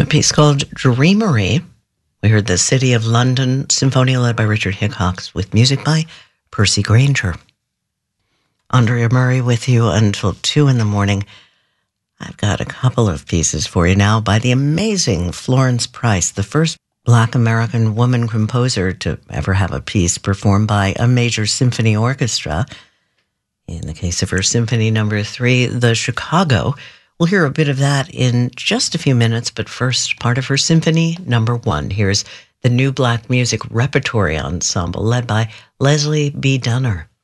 a piece called Dreamery. We heard the City of London Symphonia led by Richard Hickox with music by Percy Granger. Andrea Murray with you until 2 in the morning. I've got a couple of pieces for you now by the amazing Florence Price, the first Black American woman composer to ever have a piece performed by a major symphony orchestra. In the case of her Symphony No. 3, the Chicago. We'll hear a bit of that in just a few minutes, but first, part of her Symphony No. 1. Here's the New Black Music Repertory Ensemble, led by Leslie B. Dunner.